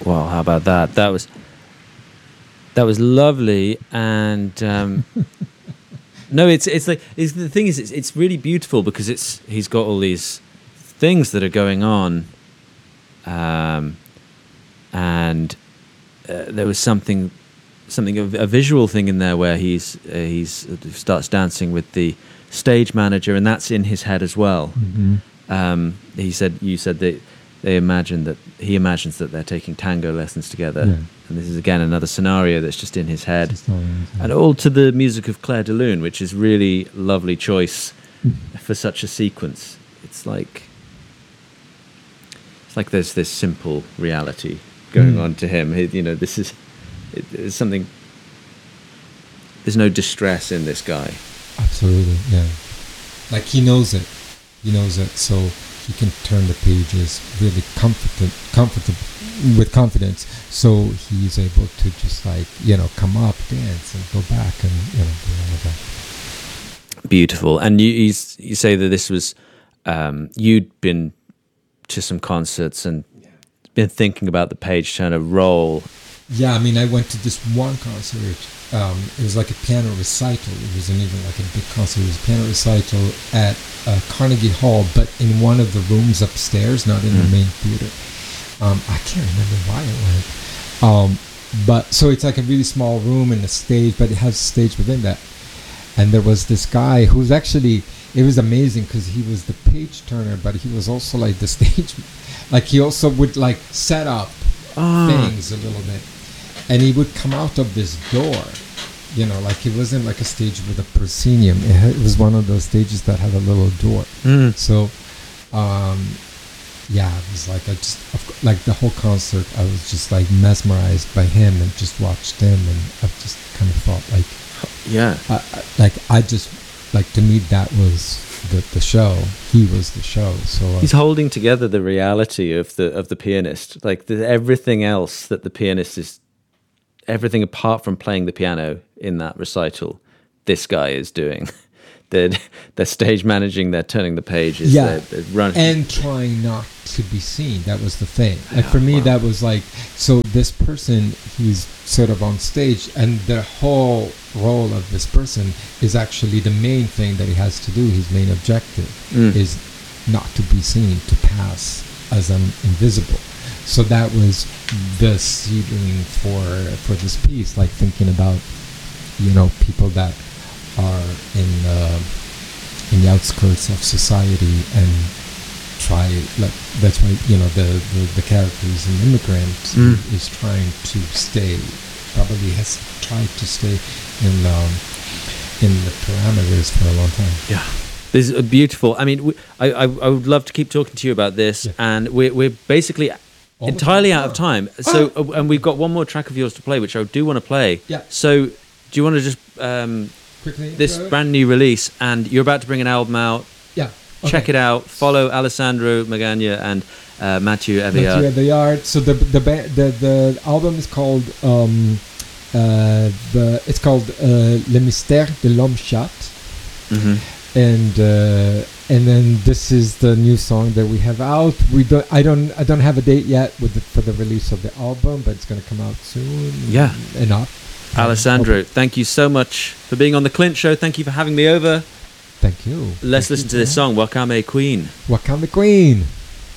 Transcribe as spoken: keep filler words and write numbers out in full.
Well, how about that? That was that was lovely, and um, no, it's it's like it's, the thing is, it's it's really beautiful because it's he's got all these things that are going on, um, and uh, there was something something a, a visual thing in there where he's uh, he's uh, starts dancing with the stage manager, and that's in his head as well. Mm-hmm. Um, he said, you said that they imagine that he imagines that they're taking tango lessons together, Yeah. and this is again another scenario that's just in his head, Just not in his head. and all to the music of Claire de Lune, which is really lovely choice for such a sequence. It's like it's like there's this simple reality going Mm. on to him. He, you know, this is it, it's something. There's no distress in this guy. Absolutely, yeah. Like he knows it. He knows it, so he can turn the pages really comforted, comforted, with confidence. So he's able to just like, you know, come up, dance, and go back, and you know, do all of that. Beautiful. And you you, s- you say that this was um, you'd been to some concerts and been thinking about the Page Turner role. Yeah, I mean, I went to this one concert. Um, it was like a piano recital. It wasn't even like a big concert. It was a piano recital at uh, Carnegie Hall, but in one of the rooms upstairs, not in Mm. the main theater. Um, I can't remember why I went. Um, but so it's like a really small room and a stage, but it has a stage within that. And there was this guy who's actually, it was amazing because he was the page turner, but he was also like the stage, like he also would like set up Ah. things a little bit. And he would come out of this door, you know, like it wasn't like a stage with a proscenium. It, had, it was one of those stages that had a little door. Mm. So, um, yeah, it was like I just of cou- like the whole concert. I was just like mesmerized by him and just watched him, and I've just kind of thought like, Yeah. I, I, like I just like to me that was the the show. He was the show. So uh, He's holding together the reality of the of the pianist, like the, everything else that the pianist is, everything apart from playing the piano in that recital, this guy is doing. They're they're stage managing, they're turning the pages, Yeah. they're, they're running. and trying not to be seen. That was the thing. Like Yeah, for me, wow. that was like, so this person, he's sort of on stage, and the whole role of this person is actually the main thing that he has to do. His main objective Mm. is not to be seen, to pass as an invisible. So that was the seedling for for this piece, like thinking about, you know, people that are in uh, in the outskirts of society and try, like that's why, you know, the the, the character is an immigrant, Mm. is trying to stay, probably has tried to stay in um, in the parameters for a long time. Yeah, this is a beautiful. I mean, we, I, I I would love to keep talking to you about this, Yeah. and we're we're basically All the entirely time. out of time. So, uh, and we've got one more track of yours to play, which I do want to play. Yeah. So, do you want to just um, Quickly, this intro it? brand new release, and you're about to bring an album out. Yeah. Check it out. Follow Alessandro Magana and uh, Mathieu Mathieu Avillard. Avillard. So the the ba- the the album is called um, uh, the it's called uh, Le Mystère de l'Homme Chat, Mm-hmm. and uh, and then this is the new song that we have out. We don't I don't I don't have a date yet with the, for the release of the album, but it's going to come out soon. Yeah. enough. Alessandro, thank you so much for being on the Clint Show. Thank you for having me over. Thank you. Let's Thank listen you, to this John. song, Wakame Queen. Wakanda Queen.